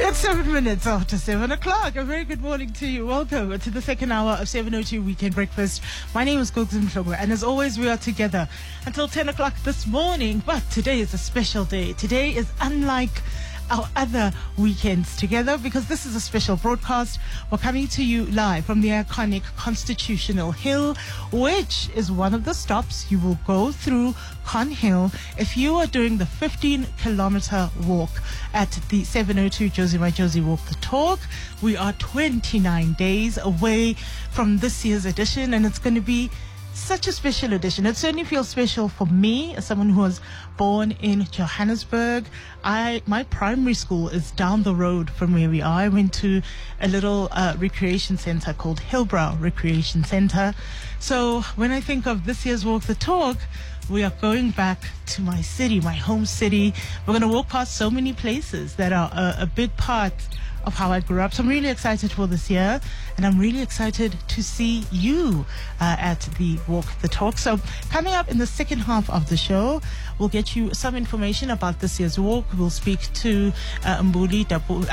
It's 7 minutes after 7 o'clock. A very good morning to you. Welcome to the second hour of 702 Weekend Breakfast. My name is Gogs Mhlongo, and as always, we are together until 10 o'clock this morning. But today is a special day. Today is unlike our other weekends together because this is a special broadcast. We're coming to you live from the iconic Constitutional Hill, which is one of the stops you will go through Con Hill if you are doing the 15-kilometer walk at the 702 Josie My Josie Walk the Talk. We are 29 days away from this year's edition, and it's going to be such a special edition. It certainly feels special for me as someone who was born in Johannesburg. My primary school is down the road from where we are. I went to a little recreation center called Hillbrow Recreation Center. So when I think of this year's Walk the Talk, we are going back to my city, my home city. We're going to walk past so many places that are a big part of how I grew up. So I'm really excited for this year, and I'm really excited to see you at the Walk the Talk. So coming up in the second half of the show, we'll get you some information about this year's walk. We'll speak to Mbali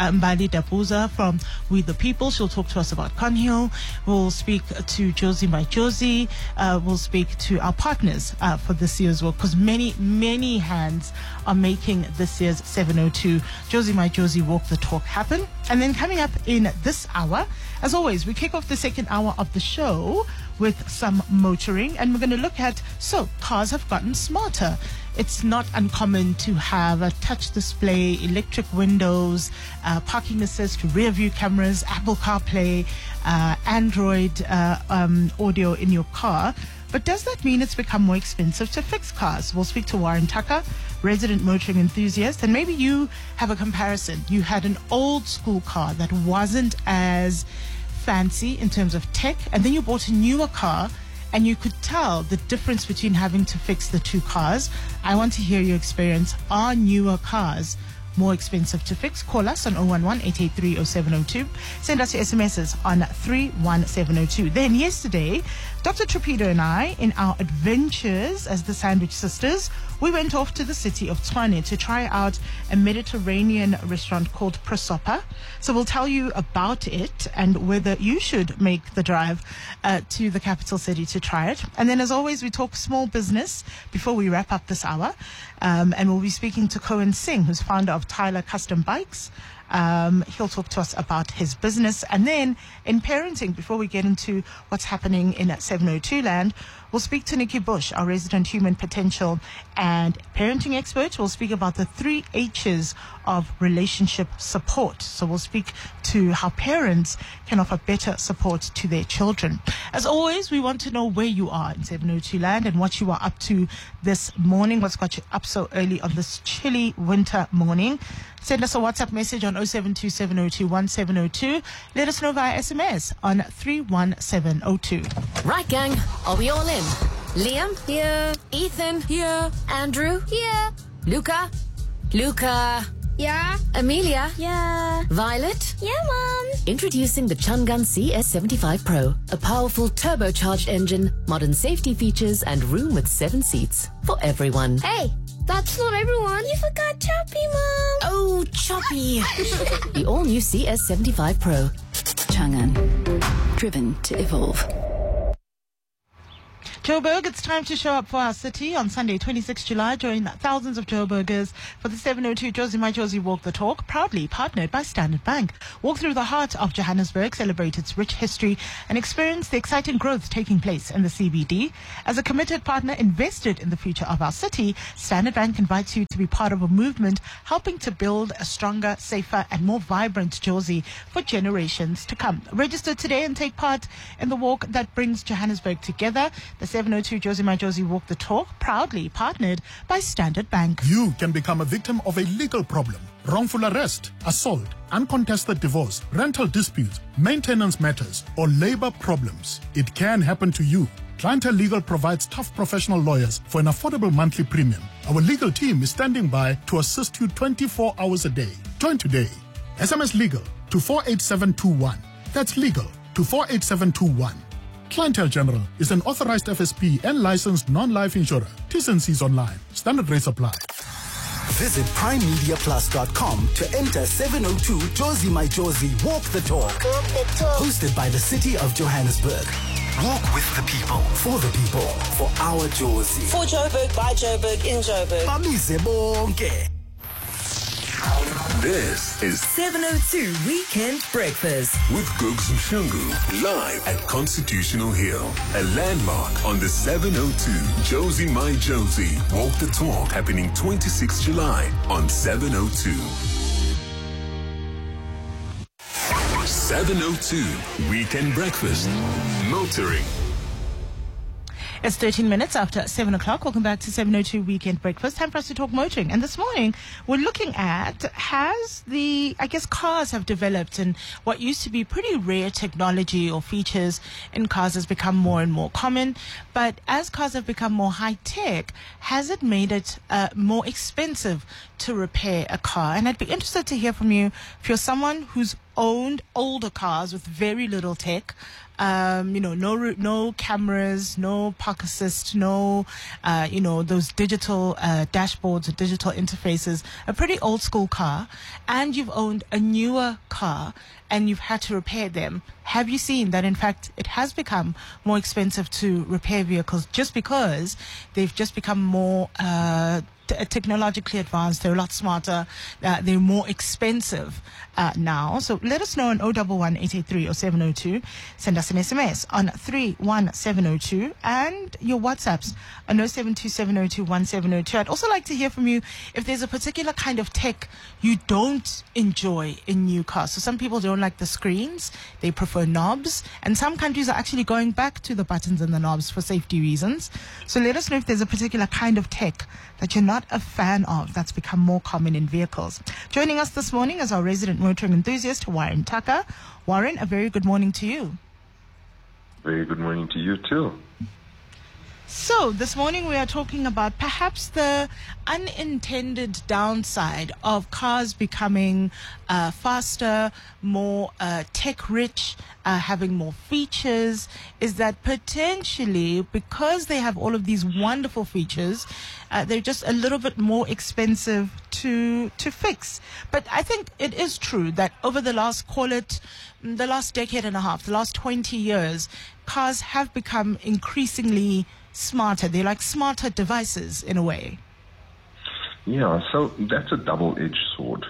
Dapuza from We the People. She'll talk to us about Con Hill. We'll speak to Josie My Josie. We'll speak to our partners for this year's walk, because many hands are making this year's 702 Josie My Josie Walk the Talk happen. And then coming up in this hour, as always, we kick off the second hour of the show with some motoring, and we're going to look at, so cars have gotten smarter. It's not uncommon to have a touch display, electric windows, parking assist, rear view cameras, Apple CarPlay, Android audio in your car. But does that mean it's become more expensive to fix cars? We'll speak to Warren Tucker, resident motoring enthusiast, and maybe you have a comparison. You had an old school car that wasn't as fancy in terms of tech, and then you bought a newer car, and you could tell the difference between having to fix the two cars. I want to hear your experience. Are newer cars more expensive to fix? Call us on 011-883-0702. Send us your SMSs on 31702. Then yesterday, Dr. Trupido and I, in our adventures as the Sandwich Sisters, we went off to the city of Tshwane to try out a Mediterranean restaurant called Prosopa. So we'll tell you about it and whether you should make the drive to the capital city to try it. And then, as always, we talk small business before we wrap up this hour. And we'll be speaking to Cohen Singh, who's founder of Tyler Custom Bikes. He'll talk to us about his business. And then in parenting, before we get into what's happening in 702 land, we'll speak to Nikki Bush, our resident human potential and parenting expert. We'll speak about the 3 H's of relationship support. So we'll speak to how parents can offer better support to their children. As always, we want to know where you are in 702 land and what you are up to this morning. What's got you up so early on this chilly winter morning? Send us a WhatsApp message on 0727021702. Let us know via SMS on 31702. Right, gang. Are we all in? Liam? Here. Ethan? Here. Andrew? Here. Luca? Yeah. Amelia? Yeah. Violet? Yeah, Mom. Introducing the Chungun CS75 Pro. A powerful turbocharged engine, modern safety features, and room with 7 seats. For everyone. Hey, that's not everyone. You forgot Choppy, Mom. Oh, Choppy. The all-new CS75 Pro. Chungun. Driven to evolve. Joburg, it's time to show up for our city on Sunday, 26 July. Join thousands of Joburgers for the 702 Josie My Josie Walk the Talk, proudly partnered by Standard Bank. Walk through the heart of Johannesburg, celebrate its rich history, and experience the exciting growth taking place in the CBD. As a committed partner invested in the future of our city, Standard Bank invites you to be part of a movement helping to build a stronger, safer, and more vibrant Josie for generations to come. Register today and take part in the walk that brings Johannesburg together. The 702 Josie My Josie Walk the Talk, proudly partnered by Standard Bank. You can become a victim of a legal problem: wrongful arrest, assault, uncontested divorce, rental disputes, maintenance matters, or labor problems. It can happen to you. Clientele Legal provides tough professional lawyers for an affordable monthly premium. Our legal team is standing by to assist you 24 hours a day. Join today. SMS Legal to 48721. That's legal to 48721. Clientele General is an authorized FSP and licensed non-life insurer. T's and C's online. Standard rates apply. Visit primemediaplus.com to enter 702 Jozi My Jozi Walk the Talk. Hosted by the City of Johannesburg. Walk with the people, for our Jozi. For Joburg, by Joburg, in Joburg. Bamise bonke. This is 702 Weekend Breakfast with Googs Mshungu, live at Constitutional Hill, a landmark on the 702 Jozi My Jozi Walk the Talk, happening 26 July on 702. 702 Weekend Breakfast, motoring. It's 13 minutes after 7 o'clock. Welcome back to 702 Weekend Breakfast. Time for us to talk motoring. And this morning, we're looking at cars have developed, and what used to be pretty rare technology or features in cars has become more and more common. But as cars have become more high-tech, has it made it more expensive to repair a car? And I'd be interested to hear from you if you're someone who's owned older cars with very little tech. No cameras, no park assist, no, those digital dashboards or digital interfaces, a pretty old school car, and you've owned a newer car and you've had to repair them. Have you seen that, in fact, it has become more expensive to repair vehicles just because they've just become more technologically advanced? They're a lot smarter. They're more expensive now. So let us know on 011 883 or 702. Send us an SMS on 31702 and your WhatsApps on 0727021702. I'd also like to hear from you if there's a particular kind of tech you don't enjoy in new cars. So some people don't like the screens. They prefer knobs. And some countries are actually going back to the buttons and the knobs for safety reasons. So let us know if there's a particular kind of tech that you're not a fan of that's become more common in vehicles. Joining us this morning is our resident motoring enthusiast, Warren Tucker. Warren, a very good morning to you. Very good morning to you too. So this morning we are talking about perhaps the unintended downside of cars becoming faster, more tech-rich, having more features, is that potentially because they have all of these wonderful features, they're just a little bit more expensive to fix. But I think it is true that over the last, the last decade and a half, the last 20 years, cars have become increasingly smarter. They're like smarter devices in a way. Yeah, so that's a double-edged sword.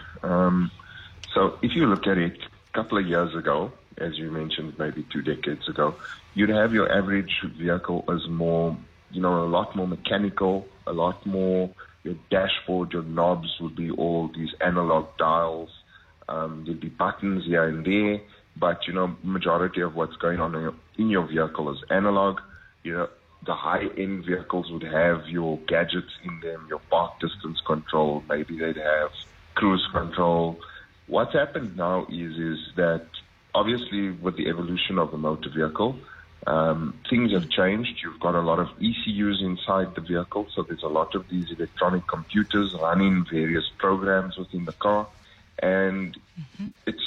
So if you look at it, a couple of years ago, as you mentioned, maybe 2 decades ago, you'd have your average vehicle as more, a lot more mechanical, a lot more, your dashboard, your knobs would be all these analog dials. There'd be buttons here and there, but, majority of what's going on in your vehicle is analog. The high-end vehicles would have your gadgets in them, your park distance control, maybe they'd have cruise control. What's happened now is that obviously with the evolution of the motor vehicle, things have changed. You've got a lot of ECUs inside the vehicle, so there's a lot of these electronic computers running various programs within the car, and it's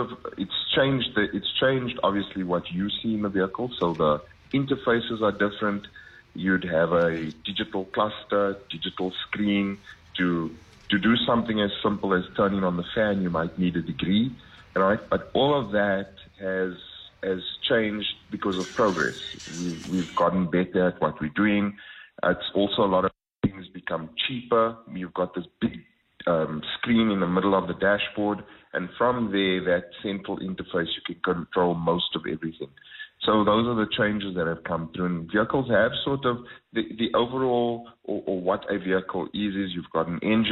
changed obviously what you see in the vehicle. So the interfaces are different. You'd have a digital cluster, digital screen. To do something as simple as turning on the fan, you might need a degree, right? But all of that has changed because of progress. We've gotten better at what we're doing. It's also a lot of things become cheaper. You've got this big screen in the middle of the dashboard, and from there, that central interface, you can control most of everything. So those are the changes that have come through. And vehicles have sort of the overall, or what a vehicle is you've got an engine.